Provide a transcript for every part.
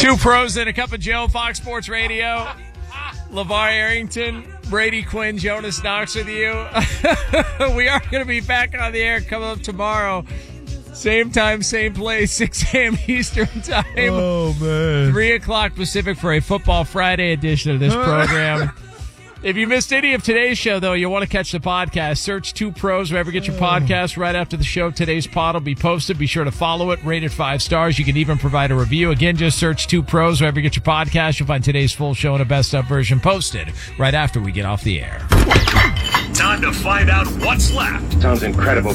Two pros and a cup of Joe, Fox Sports Radio. LeVar Arrington, Brady Quinn, Jonas Knox with you. We are going to be back on the air coming up tomorrow. Same time, same place, 6 a.m. Eastern time. Oh, man. 3 o'clock Pacific for a Football Friday edition of this program. If you missed any of today's show, though, you'll want to catch the podcast. Search Two Pros wherever you get your podcast. Right after the show, today's pod will be posted. Be sure to follow it. Rate it 5 stars. You can even provide a review. Again, just search Two Pros wherever you get your podcast. You'll find today's full show and a best-of version posted right after we get off the air. Time to find out what's left. Sounds incredible.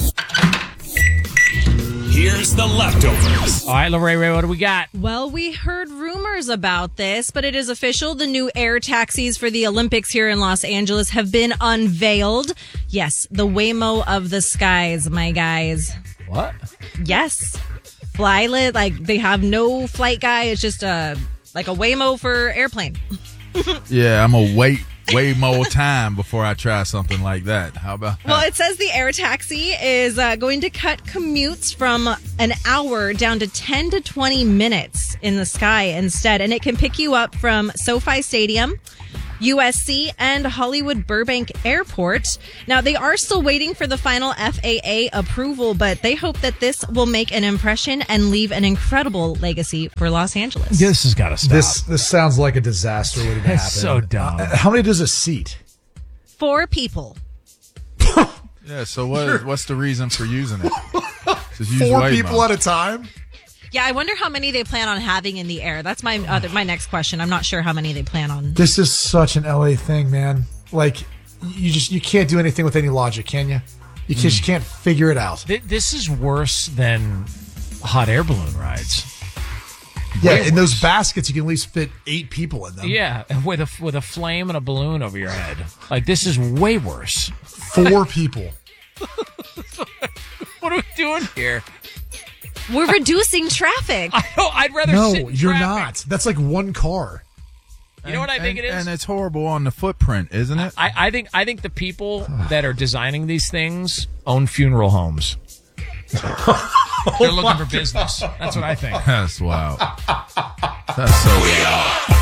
Here's the leftovers. All right, Lorraine, what do we got? Well, we heard rumors about this, but it is official. The new air taxis for the Olympics here in Los Angeles have been unveiled. Yes, the Waymo of the skies, my guys. What? Yes. Flylit, like they have no flight guy. It's just like a Waymo for airplane. Yeah, I'm going to wait way more time before I try something like that. How about that? Well, it says the air taxi is going to cut commutes from an hour down to 10 to 20 minutes in the sky instead. And it can pick you up from SoFi Stadium, USC, and Hollywood Burbank Airport. Now, they are still waiting for the final FAA approval, but they hope that this will make an impression and leave an incredible legacy for Los Angeles. This has got to stop. This sounds like a disaster waiting to happen. It's so dumb. How many does a seat? 4 people. Yeah, so what's the reason for using it? Just use 4 Waymo. people at a time? Yeah, I wonder how many they plan on having in the air. That's my next question. I'm not sure how many they plan on. This is such an LA thing, man. Like, you can't do anything with any logic, can you? You just can't figure it out. This is worse than hot air balloon rides. Yeah, Way in those worse. baskets, you can at least fit 8 people in them. Yeah, with a flame and a balloon over your head. Like, this is way worse. 4 people. What are we doing here? We're reducing traffic. I'd rather No, sit in you're traffic. not. That's like 1 car. You know what I think it is? And it's horrible on the footprint, isn't it? I think the people that are designing these things own funeral homes. They're looking for business. That's what I think. That's wild. That's so wild.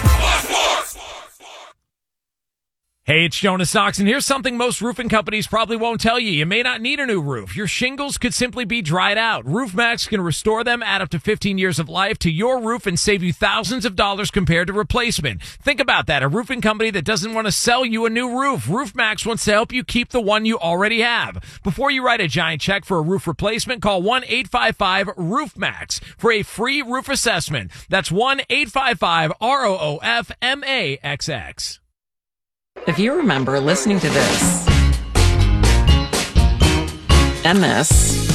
Hey, it's Jonas Knox, and here's something most roofing companies probably won't tell you. You may not need a new roof. Your shingles could simply be dried out. RoofMax can restore them, add up to 15 years of life to your roof, and save you thousands of dollars compared to replacement. Think about that. A roofing company that doesn't want to sell you a new roof. RoofMax wants to help you keep the one you already have. Before you write a giant check for a roof replacement, call 1-855-ROOFMAX for a free roof assessment. That's 1-855-ROOFMAXX. If you remember listening to this, MS,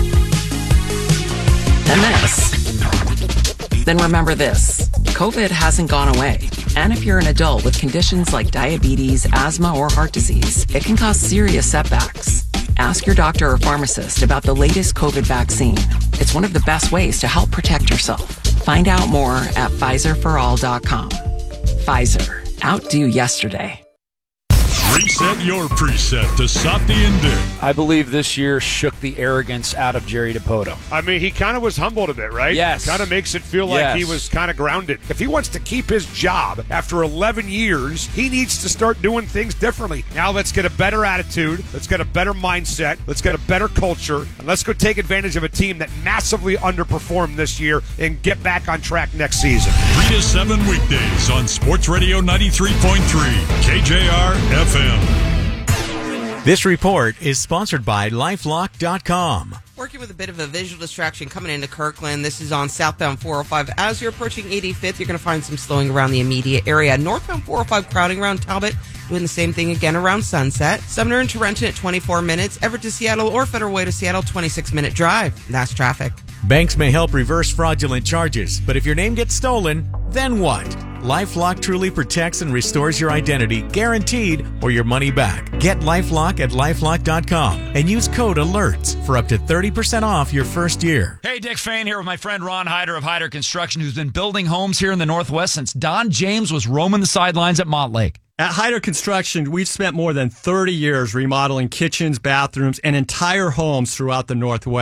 then remember this. COVID hasn't gone away. And if you're an adult with conditions like diabetes, asthma, or heart disease, it can cause serious setbacks. Ask your doctor or pharmacist about the latest COVID vaccine. It's one of the best ways to help protect yourself. Find out more at PfizerForAll.com. Pfizer. Outdo yesterday. Reset your preset to Softy and Dick. I believe this year shook the arrogance out of Jerry DiPoto. I mean, he kind of was humbled a bit, right? Yes. Kind of makes it feel like he was kind of grounded. If he wants to keep his job after 11 years, he needs to start doing things differently. Now let's get a better attitude. Let's get a better mindset. Let's get a better culture. And let's go take advantage of a team that massively underperformed this year and get back on track next season. 3 to 7 weekdays on Sports Radio 93.3 KJR FM. This report is sponsored by LifeLock.com. Working with a bit of a visual distraction coming into Kirkland. This is on southbound 405. As you're approaching 85th, you're going to find some slowing around the immediate area. Northbound 405 crowding around Talbot, doing the same thing again around Sunset. Sumner and Torrenton at 24 minutes. Everett to Seattle or Federal Way to Seattle, 26-minute drive. That's traffic. Banks may help reverse fraudulent charges, but if your name gets stolen, then what? LifeLock truly protects and restores your identity, guaranteed, or your money back. Get LifeLock at LifeLock.com and use code ALERTS for up to 30% off your first year. Hey, Dick Fain here with my friend Ron Hyder of Hyder Construction, who's been building homes here in the Northwest since Don James was roaming the sidelines at Montlake. At Hyder Construction, we've spent more than 30 years remodeling kitchens, bathrooms, and entire homes throughout the Northwest.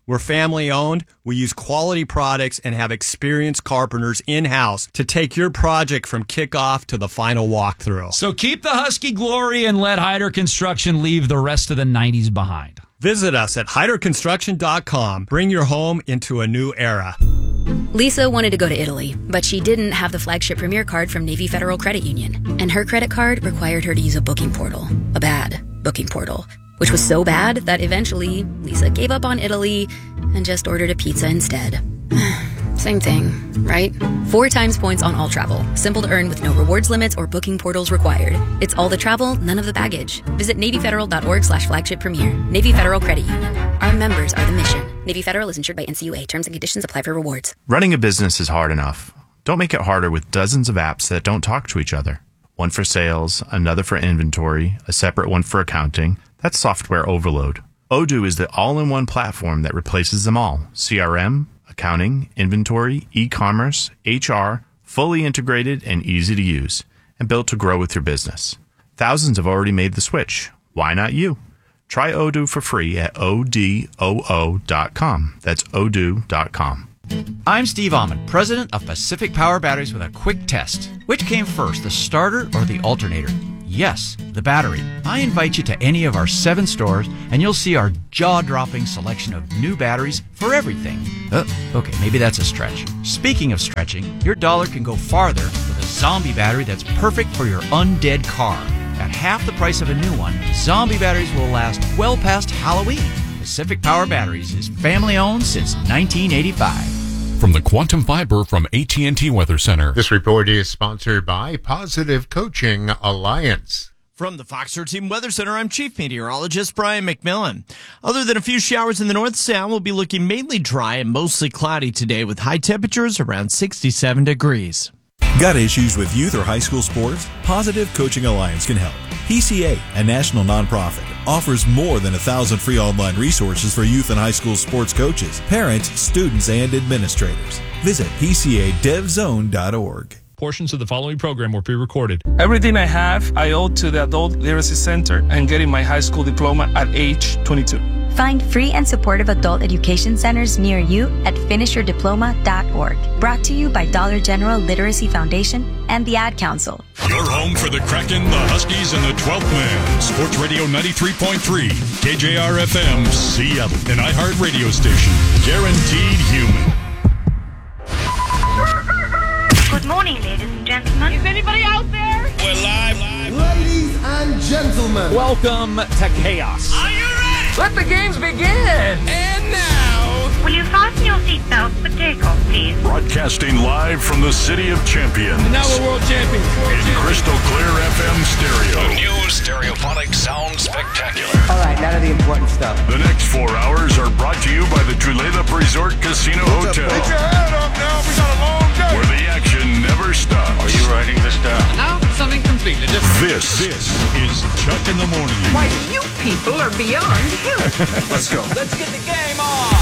We're family owned. We use quality products and have experienced carpenters in-house to take your project from kickoff to the final walkthrough. So keep the Husky glory and let Hyder Construction leave the rest of the 90s behind. Visit us at HyderConstruction.com. Bring your home into a new era. Lisa wanted to go to Italy, but she didn't have the flagship Premier card from Navy Federal Credit Union. And her credit card required her to use a booking portal. A bad booking portal. Which was so bad that eventually Lisa gave up on Italy and just ordered a pizza instead. Same thing, right? 4 times points on all travel. Simple to earn with no rewards limits or booking portals required. It's all the travel, none of the baggage. Visit NavyFederal.org/flagship premier. Navy Federal Credit Union. Our members are the mission. Navy Federal is insured by NCUA. Terms and conditions apply for rewards. Running a business is hard enough. Don't make it harder with dozens of apps that don't talk to each other. One for sales, another for inventory, a separate one for accounting. That's software overload. Odoo is the all-in-one platform that replaces them all. CRM, accounting, inventory, e-commerce, HR, fully integrated and easy to use, and built to grow with your business. Thousands have already made the switch. Why not you? Try Odoo for free at odoo.com. That's odoo.com. I'm Steve Almond, president of Pacific Power Batteries, with a quick test. Which came first, the starter or the alternator? Yes, the battery. I invite you to any of our 7 stores, and you'll see our jaw-dropping selection of new batteries for everything. Okay, maybe that's a stretch. Speaking of stretching, your dollar can go farther with a Zombie battery that's perfect for your undead car. At half the price of a new one, Zombie batteries will last well past Halloween. Pacific Power Batteries is family-owned since 1985. From the Quantum Fiber from AT&T Weather Center. This report is sponsored by Positive Coaching Alliance. From the Fox 13 Weather Center, I'm Chief Meteorologist Brian McMillan. Other than a few showers in the North Sound, we'll be looking mainly dry and mostly cloudy today with high temperatures around 67 degrees. Got issues with youth or high school sports? Positive Coaching Alliance can help. PCA, a national nonprofit, offers more than 1,000 free online resources for youth and high school sports coaches, parents, students, and administrators. Visit PCADevZone.org. Portions of the following program were pre-recorded. Everything I have, I owe to the Adult Literacy Center and getting my high school diploma at age 22. Find free and supportive adult education centers near you at finishyourdiploma.org. Brought to you by Dollar General Literacy Foundation and the Ad Council. Your home for the Kraken, the Huskies, and the 12th Man. Sports Radio 93.3, KJR-FM, Seattle. An iHeart radio station. Guaranteed human. Good morning, ladies and gentlemen. Is anybody out there? We're live. Ladies and gentlemen. Welcome to Chaos. Are you ready? Let the games begin. And now, will you fasten your seatbelts for takeoff, please? Broadcasting live from the City of Champions. And now we're world champions. In crystal clear FM stereo. A new stereophonic sound spectacular. All right, now to the important stuff. The next 4 hours are brought to you by the Tulalip Resort Casino Hotel. Put your head up now. We got a long day. Where the action never stops. Are you writing this down? Now, something completely different. This is Chuck in the Morning. Why, you people are beyond help. Let's go. Let's get the game on.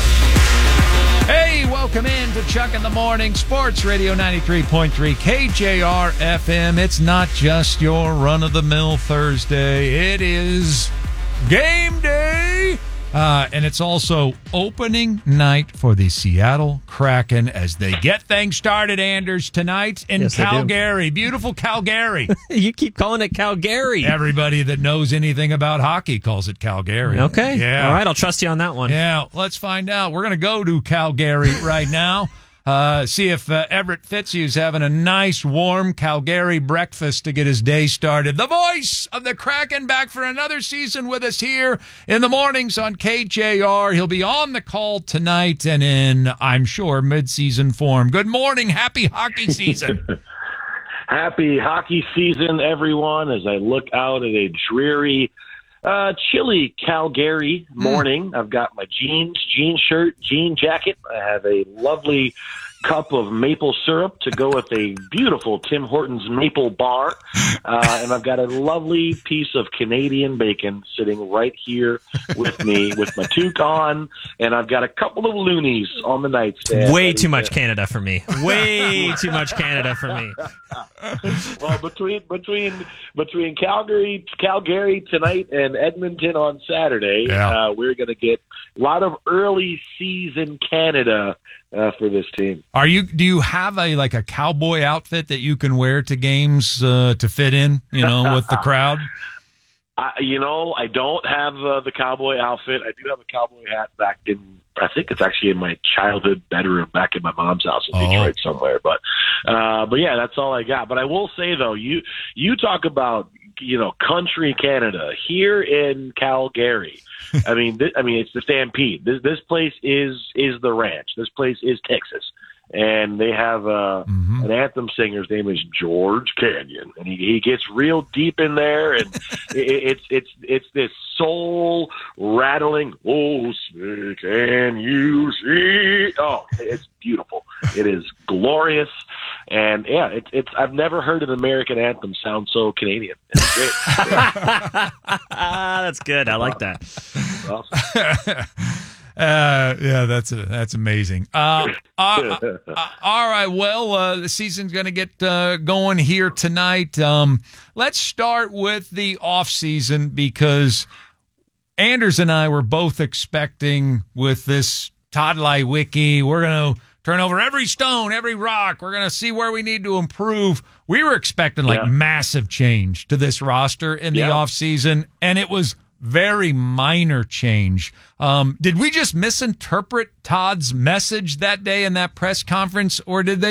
Hey, welcome in to Chuck in the Morning, Sports Radio 93.3, KJR FM. It's not just your run-of-the-mill Thursday. It is game day. And it's also opening night for the Seattle Kraken as they get things started, Anders, tonight in Calgary. Beautiful Calgary. You keep calling it Calgary. Everybody that knows anything about hockey calls it Calgary. Okay. Yeah. All right, I'll trust you on that one. Yeah, let's find out. We're going to go to Calgary right now. See if Everett Fitzhugh's having a nice, warm Calgary breakfast to get his day started. The voice of the Kraken back for another season with us here in the mornings on KJR. He'll be on the call tonight and in, I'm sure, mid-season form. Good morning. Happy hockey season. Happy hockey season, everyone, as I look out at a dreary, chilly Calgary morning. I've got my jean shirt, jean jacket. I have a lovely cup of maple syrup to go with a beautiful Tim Hortons maple bar. And I've got a lovely piece of Canadian bacon sitting right here with me with my toque on. And I've got a couple of loonies on the nightstand. Way too much Canada for me. Way too much Canada for me. Well, between Calgary tonight and Edmonton on Saturday, we're going to get lot of early season Canada for this team. Do you have a cowboy outfit that you can wear to games to fit in, with the crowd? I don't have the cowboy outfit. I do have a cowboy hat back in, I think it's actually in my childhood bedroom back in my mom's house in Detroit somewhere. But yeah, that's all I got. But I will say though, you talk about, country Canada here in Calgary. I mean, it's the Stampede. This place is the ranch. This place is Texas. And they have an anthem singer. His name is George Canyon, and he gets real deep in there, and it's this soul rattling. Oh, can you see? Oh, it's beautiful. It is glorious, and yeah, it's. I've never heard an American anthem sound so Canadian. It's great. That's good. I like that. Awesome. Yeah, that's amazing. All right, well, the season's going to get going here tonight. Let's start with the off season because Anders and I were both expecting with this Todd Leiweke, we're going to turn over every stone, every rock. We're going to see where we need to improve. We were expecting massive change to this roster in the off season, and it was very minor change. Did we just misinterpret Todd's message that day in that press conference, or did they